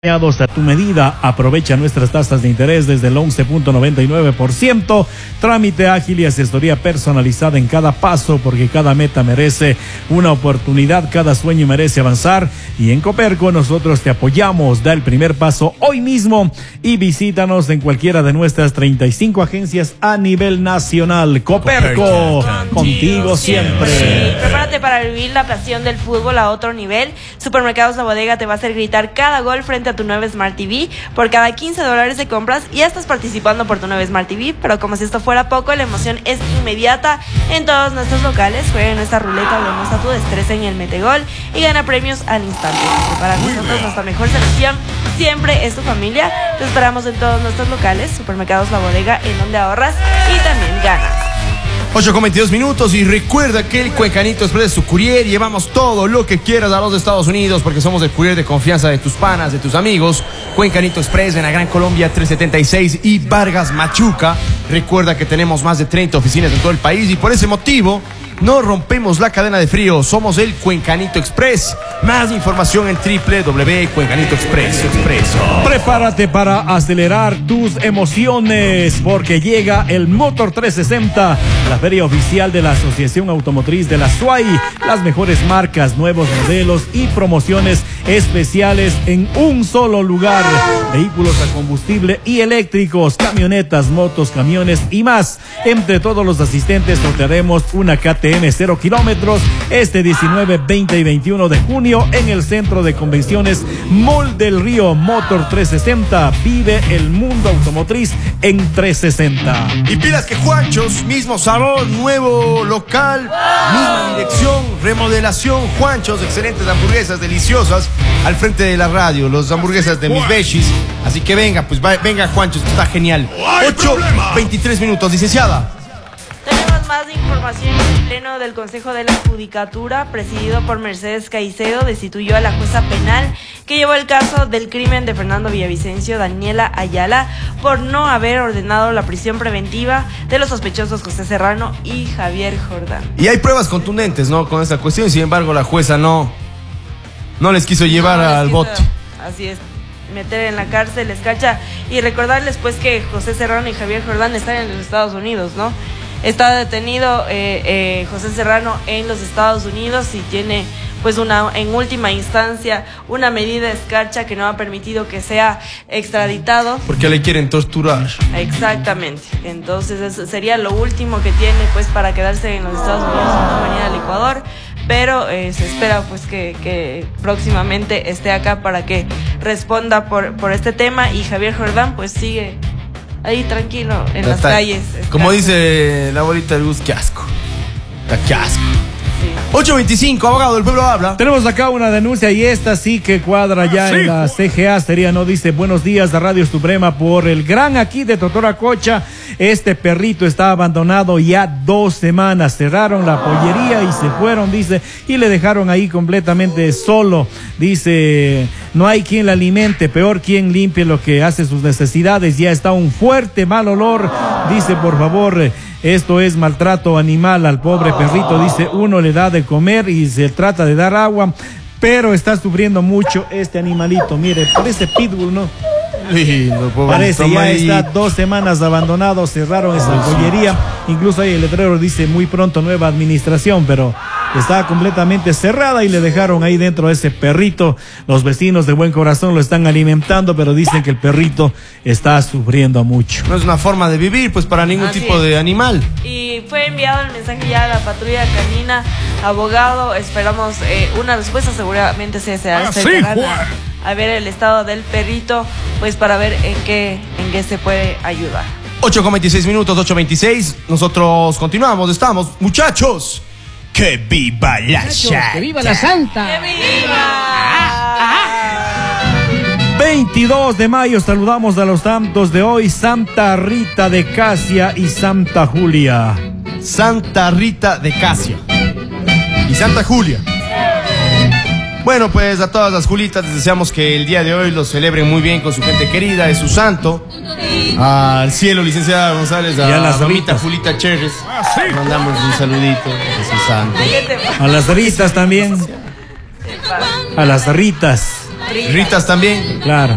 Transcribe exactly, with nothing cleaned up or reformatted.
A tu medida, aprovecha nuestras tasas de interés desde el once punto noventa y nueve por ciento, trámite ágil y asesoría personalizada en cada paso, porque cada meta merece una oportunidad, cada sueño merece avanzar, y en Coperco nosotros te apoyamos. Da el primer paso hoy mismo y visítanos en cualquiera de nuestras treinta y cinco agencias a nivel nacional. Coperco, contigo siempre. Sí, prepárate para vivir la pasión del fútbol a otro nivel. Supermercados La Bodega te va a hacer gritar cada gol frente a tu nueva Smart T V. Por cada quince dólares de compras ya estás participando por tu nueva Smart T V, pero como si esto fuera poco, la emoción es inmediata en todos nuestros locales. Juega en nuestra ruleta o demuestra tu destreza en el metegol y gana premios al instante. Para nosotros nuestra mejor selección siempre es tu familia. Te esperamos en todos nuestros locales. Supermercados La Bodega, en donde ahorras y también ganas. ocho con veintidós minutos, y recuerda que el Cuencanito Express es su courier. Llevamos todo lo que quieras a los Estados Unidos, porque somos el courier de confianza de tus panas, de tus amigos. Cuencanito Express en la Gran Colombia trescientos setenta y seis y Vargas Machuca. Recuerda que tenemos más de treinta oficinas en todo el país, y por ese motivo no rompemos la cadena de frío. Somos el Cuencanito Express. Más información en doble u doble u doble u punto cuencanito express punto com. Prepárate para acelerar tus emociones, porque llega el Motor trescientos sesenta, la feria oficial de la Asociación Automotriz de la S U A I. Las mejores marcas, nuevos modelos y promociones especiales en un solo lugar. Vehículos a combustible y eléctricos, camionetas, motos, camiones y más. Entre todos los asistentes sortearemos una K T M cero kilómetros este diecinueve, veinte y veintiuno de junio en el Centro de Convenciones Mall del Río. Motor trescientos sesenta, vive el mundo automotriz en trescientos sesenta. Y pilas que Juanchos, mismo sabor, nuevo local, misma dirección, remodelación. Juanchos, excelentes hamburguesas deliciosas al frente de la radio, los hamburguesas de mis beshis. Así que venga, pues va, venga Juanchos, que está genial. ocho veintitrés minutos, licenciada. Tenemos más información en el pleno del Consejo de la Judicatura, presidido por Mercedes Caicedo. Destituyó a la jueza penal que llevó el caso del crimen de Fernando Villavicencio, Daniela Ayala, por no haber ordenado la prisión preventiva de los sospechosos José Serrano y Javier Jordán. Y hay pruebas contundentes, ¿no?, con esta cuestión, sin embargo la jueza no, no les quiso llevar no les al quiso, bote. Así es, meter en la cárcel, escacha. Y recordarles pues que José Serrano y Javier Jordán están en los Estados Unidos, ¿no? Está detenido eh, eh, José Serrano en los Estados Unidos y tiene pues una, en última instancia, una medida de escarcha que no ha permitido que sea extraditado. Porque le quieren torturar. Exactamente. Entonces eso sería lo último que tiene pues para quedarse en los Estados Unidos y no venir al Ecuador. Pero eh, se espera pues que, que próximamente esté acá para que responda por, por este tema. Y Javier Jordán pues sigue ahí tranquilo en las calles. Como dice la abuelita de Luz, qué asco. Qué asco. Sí. ocho veinticinco, abogado del pueblo habla. Tenemos acá una denuncia, y esta sí que cuadra ya sí, en la C G A. Sería, no dice: buenos días, la Radio Suprema, por el gran aquí de Totoracocha. Este perrito está abandonado ya dos semanas. Cerraron la pollería y se fueron, dice, y le dejaron ahí completamente solo. Dice, no hay quien la alimente, peor quien limpie lo que hace sus necesidades. Ya está un fuerte mal olor. Dice, por favor, esto es maltrato animal al pobre perrito. Dice, uno le da de comer y se trata de dar agua, pero está sufriendo mucho este animalito. Mire, parece pitbull, ¿no? Lindo, parece, ya está dos semanas abandonado. Cerraron esa pollería. Incluso ahí el letrero dice: muy pronto nueva administración, pero está completamente cerrada y le dejaron ahí dentro a ese perrito. Los vecinos de buen corazón lo están alimentando, pero dicen que el perrito está sufriendo mucho. No es una forma de vivir, pues, para ningún Así tipo es. de animal. Y fue enviado el mensaje ya a la patrulla canina. Abogado, esperamos eh, una respuesta. Seguramente se, se acercarán a, a ver el estado del perrito, pues para ver en qué, en qué se puede ayudar. ocho con veintiséis minutos, ocho veintiséis. Nosotros continuamos, estamos, muchachos. ¡Que viva la Santa! ¡Que viva la Santa! ¡Que viva! veintidós de mayo, saludamos a los santos de hoy: Santa Rita de Casia y Santa Julia. Santa Rita de Casia y Santa Julia. Bueno, pues a todas las Julitas les deseamos que el día de hoy lo celebren muy bien con su gente querida, es su santo. Al cielo, licenciada González, a, y a las mamita Julita Cherres. Ah, sí. Mandamos un saludito de su santo. A las Ritas también. A las Ritas. Ritas también. Claro.